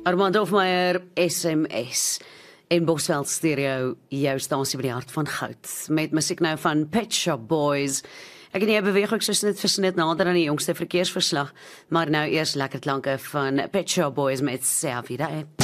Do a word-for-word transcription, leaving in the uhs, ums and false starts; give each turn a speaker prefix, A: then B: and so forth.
A: Armando Hofmeyer, S M S. En Bosveld Stereo, jou stasie by die hart van goud. Met musiek nou van Pet Shop Boys. Ek en jy beweeg ook soos net versnit nader aan die jongste verkeersverslag. Maar nou eers lekker klanke van Pet Shop Boys met Sea Vida.